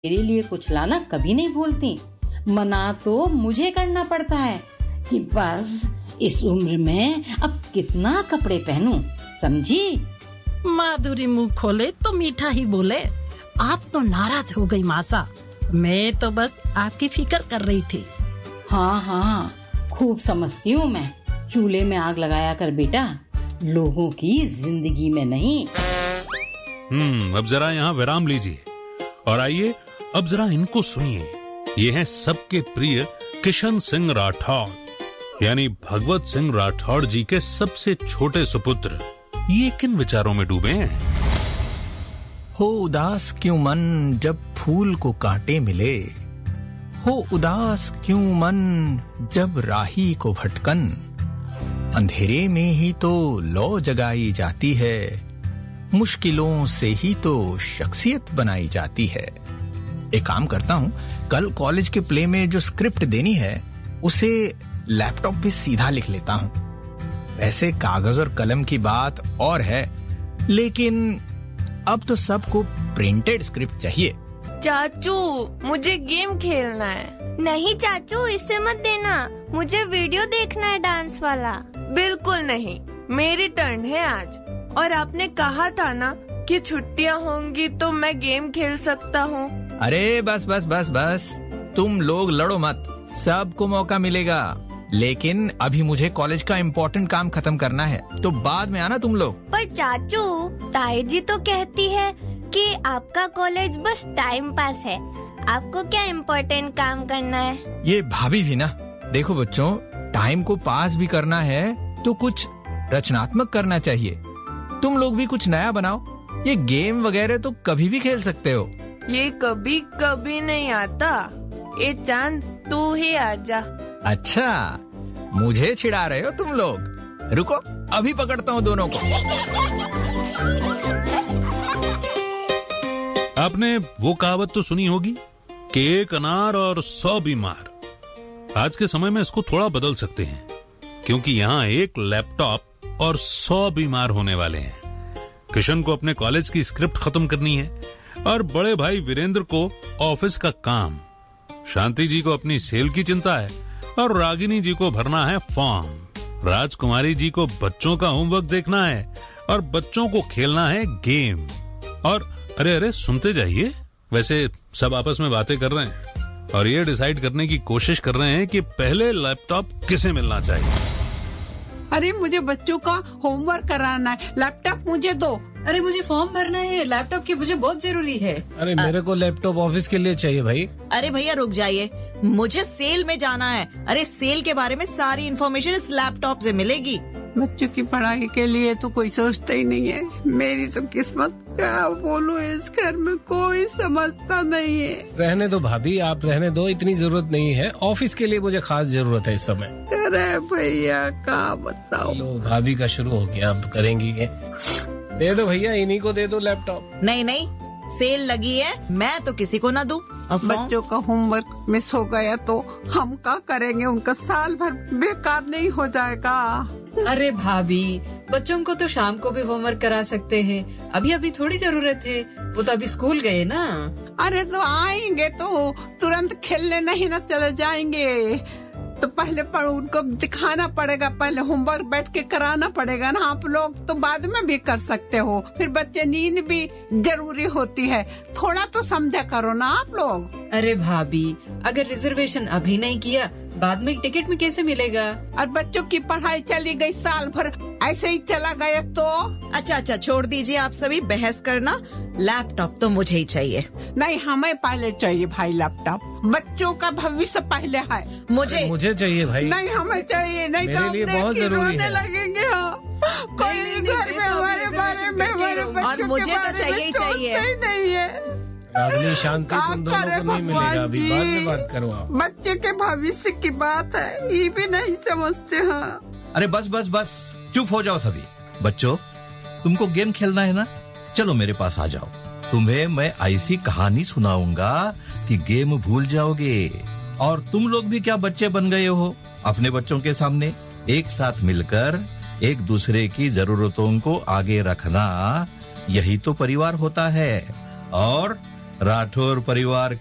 मेरे लिए कुछ लाना कभी नहीं भूलती। मना तो मुझे करना पड़ता है कि बस इस उम्र में अब कितना कपड़े पहनूं, समझी? माधुरी मुंह खोले तो मीठा ही बोले। आप तो नाराज हो गई मासा, मैं तो बस आपकी फिक्र कर रही थी। हाँ, खूब समझती हूँ मैं। चूल्हे में आग लगाया कर बेटा, लोगों की जिंदगी में नहीं। अब जरा यहाँ विराम लीजिए और आइए अब जरा इनको सुनिए। ये हैं सबके प्रिय किशन सिंह राठौड़, यानी भगवत सिंह राठौड़ जी के सबसे छोटे सुपुत्र। ये किन विचारों में डूबे हैं? हो उदास क्यों मन जब फूल को कांटे मिले, हो उदास क्यों मन जब राही को भटकन, अंधेरे में ही तो लौ जगाई जाती है, मुश्किलों से ही तो शख्सियत बनाई जाती है। एक काम करता हूँ, कल कॉलेज के प्ले में जो स्क्रिप्ट देनी है उसे लैपटॉप पे सीधा लिख लेता हूँ। वैसे कागज और कलम की बात और है, लेकिन अब तो सबको प्रिंटेड स्क्रिप्ट चाहिए। चाचू, मुझे गेम खेलना है। नहीं चाचू, इसे मत देना, मुझे वीडियो देखना है डांस वाला। बिल्कुल नहीं, मेरी टर्न है आज। और आपने कहा था ना कि छुट्टियां होंगी तो मैं गेम खेल सकता हूँ। अरे बस, तुम लोग लड़ो मत, सबको मौका मिलेगा। लेकिन अभी मुझे कॉलेज का इम्पोर्टेंट काम खत्म करना है, तो बाद में आना तुम लोग। पर चाचू, ताई जी तो कहती है कि आपका कॉलेज बस टाइम पास है, आपको क्या इम्पोर्टेंट काम करना है? ये भाभी भी ना, देखो बच्चों, टाइम को पास भी करना है तो कुछ रचनात्मक करना चाहिए। तुम लोग भी कुछ नया बनाओ। ये गेम वगैरह तो कभी भी खेल सकते हो। ये कभी कभी नहीं आता। ए चांद, तू ही आजा। अच्छा, मुझे छिड़ा रहे हो तुम लोग? रुको, अभी पकड़ता हूँ दोनों को। आपने वो कहावत तो सुनी होगी कि 1 अनार और 100 बीमार। आज के समय में इसको थोड़ा बदल सकते हैं, क्योंकि यहाँ 1 लैपटॉप और 100 बीमार होने वाले हैं। किशन को अपने कॉलेज की स्क्रिप्ट खत्म करनी है और बड़े भाई वीरेंद्र को ऑफिस का काम, शांति जी को अपनी सेल की चिंता है और रागिनी जी को भरना है फॉर्म, राजकुमारी जी को बच्चों का होमवर्क देखना है और बच्चों को खेलना है गेम। और अरे सुनते जाइए, वैसे सब आपस में बातें कर रहे हैं और ये डिसाइड करने की कोशिश कर रहे हैं कि पहले लैपटॉप किसे मिलना चाहिए। अरे मुझे बच्चों का होमवर्क कराना है, लैपटॉप मुझे दो। अरे मुझे फॉर्म भरना है, लैपटॉप की मुझे बहुत जरूरी है। अरे मेरे को लैपटॉप ऑफिस के लिए चाहिए भाई। अरे भैया रुक जाइए, मुझे सेल में जाना है। अरे सेल के बारे में सारी इन्फॉर्मेशन इस लैपटॉप से मिलेगी। बच्चों की पढ़ाई के लिए तो कोई सोचता ही नहीं है। मेरी तो किस्मत, क्या बोलूं, इस घर में कोई समझता नहीं है। रहने दो भाभी, आप रहने दो, इतनी जरूरत नहीं है। ऑफिस के लिए मुझे खास जरूरत है इस समय। अरे भैया क्या बताओ। लो भाभी का शुरू हो गया, अब करेंगी ये। दे दो भैया, इन्हीं को दे दो लैपटॉप। नहीं, सेल लगी है, मैं तो किसी को ना दूं। बच्चों का होमवर्क मिस हो गया तो हम क्या करेंगे? उनका साल भर बेकार नहीं हो जाएगा? अरे भाभी, बच्चों को तो शाम को भी होमवर्क करा सकते हैं, अभी थोड़ी जरूरत है, वो तो अभी स्कूल गए ना। अरे तो आएंगे तो तुरंत खेलने नहीं ना चले जाएंगे, तो पहले उनको दिखाना पड़ेगा, पहले होमवर्क बैठ के कराना पड़ेगा ना। आप लोग तो बाद में भी कर सकते हो, फिर बच्चे नींद भी जरूरी होती है, थोड़ा तो समझा करो ना आप लोग। अरे भाभी, अगर रिजर्वेशन अभी नहीं किया, बाद में टिकट में कैसे मिलेगा? और बच्चों की पढ़ाई चली गई, साल भर ऐसे ही चला गया तो। अच्छा छोड़ दीजिए आप सभी बहस करना, लैपटॉप तो मुझे ही चाहिए। नहीं, हमें पहले चाहिए भाई लैपटॉप, बच्चों का भविष्य पहले है। मुझे चाहिए भाई। नहीं, हमें चाहिए, नहीं मेरे लिए बहुत जरूरी है। लगेंगे कोई घर में हमारे बारे में, हमारे और मुझे तो चाहिए ही चाहिए। नहीं है रागिनी, शांति तुम दोनों को नहीं मिलेगा, अभी बाद में बात करो आप। बच्चे के भविष्य की बात है, ये भी नहीं समझते हैं। अरे बस, चुप हो जाओ सभी। बच्चों, तुमको गेम खेलना है ना, चलो मेरे पास आ जाओ। तुम्हें मैं ऐसी कहानी सुनाऊंगा कि गेम भूल जाओगे। और तुम लोग भी क्या बच्चे बन गए हो, अपने बच्चों के सामने एक साथ मिलकर एक दूसरे की जरूरतों को आगे रखना, यही तो परिवार होता है। और राठौर परिवार